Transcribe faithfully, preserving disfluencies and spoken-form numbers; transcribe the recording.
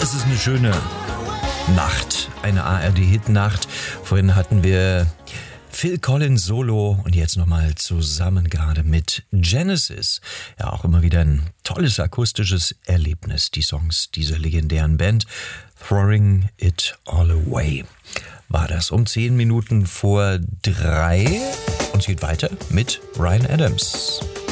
Das ist eine schöne Nacht, eine A R D-Hit-Nacht. Vorhin hatten wir Phil Collins Solo und jetzt nochmal zusammen gerade mit Genesis. Ja, auch immer wieder ein tolles akustisches Erlebnis, die Songs dieser legendären Band. Throwing It All Away war das um zehn Minuten vor drei. Und es geht weiter mit Bryan Adams.